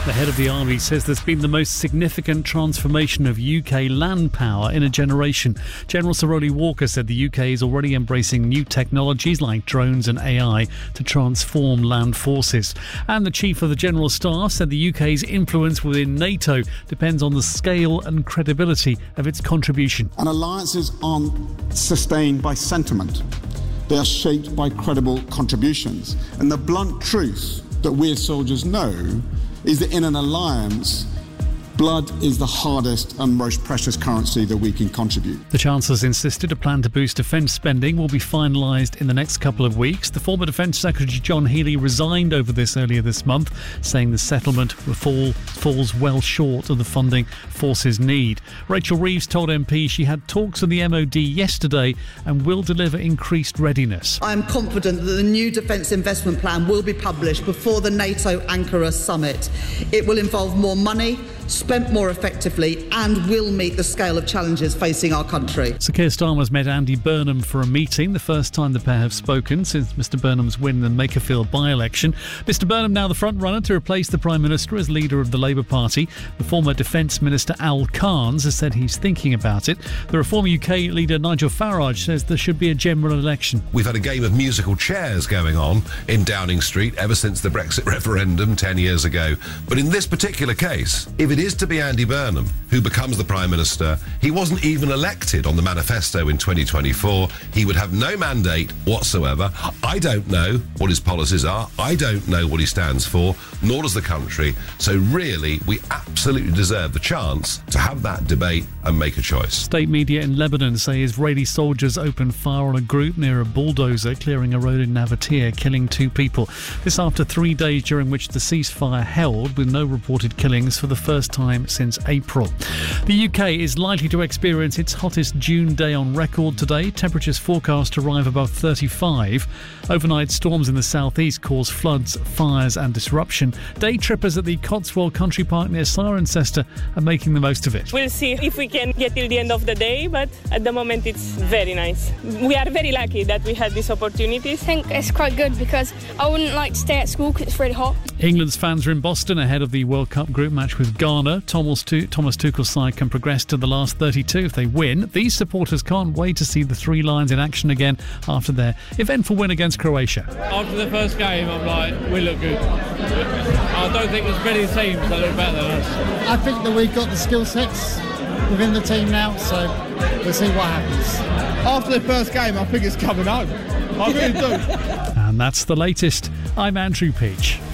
The head of the army says there's been the most significant transformation of UK land power in a generation. General Sir Rowley Walker said the UK is already embracing new technologies like drones and AI to transform land forces. And the Chief of the General Staff said the UK's influence within NATO depends on the scale and credibility of its contribution. And alliances aren't sustained by sentiment. They are shaped by credible contributions. And the blunt truth that we as soldiers know is that in an alliance, blood is the hardest and most precious currency that we can contribute. The Chancellor's insisted a plan to boost defence spending will be finalised in the next couple of weeks. The former Defence Secretary John Healey resigned over this earlier this month, saying the settlement falls well short of the funding forces need. Rachel Reeves told MPs she had talks with the MOD yesterday and will deliver increased readiness. I am confident that the new defence investment plan will be published before the NATO Ankara summit. It will involve more money, spent more effectively, and will meet the scale of challenges facing our country. Sir Keir Starmer's met Andy Burnham for a meeting, the first time the pair have spoken since Mr Burnham's win in the Makerfield by-election. Mr Burnham now the front-runner to replace the Prime Minister as leader of the Labour Party. The former Defence Minister Al Carnes has said he's thinking about it. The Reform UK leader Nigel Farage says there should be a general election. We've had a game of musical chairs going on in Downing Street ever since the Brexit referendum 10 years ago. But in this particular case, if it is to be Andy Burnham who becomes the Prime Minister, he wasn't even elected on the manifesto in 2024. He would have no mandate whatsoever. I don't know what his policies are. I don't know what he stands for, nor does the country. So really, we absolutely deserve the chance to have that debate and make a choice. State media in Lebanon say Israeli soldiers opened fire on a group near a bulldozer clearing a road in Navatir, killing 2 people. This after 3 days during which the ceasefire held, with no reported killings for the first time since April. The UK is likely to experience its hottest June day on record today. Temperatures forecast to arrive above 35. Overnight storms in the southeast cause floods, fires and disruption. Day trippers at the Cotswold Country Park near Cirencester are making the most of it. We'll see if we can get till the end of the day, but at the moment it's very nice. We are very lucky that we had this opportunity. I think it's quite good because I wouldn't like to stay at school because it's really hot. England's fans are in Boston ahead of the World Cup group match with Ghana. Thomas Tuchel's side can progress to the last 32 if they win. These supporters can't wait to see the Three Lions in action again after their eventful win against Croatia. After the first game, I'm like, we look good. I don't think there's many teams that look better than us. I think that we've got the skill sets within the team now, so we'll see what happens. After the first game, I think it's coming home. I really do. And that's the latest. I'm Andrew Peach.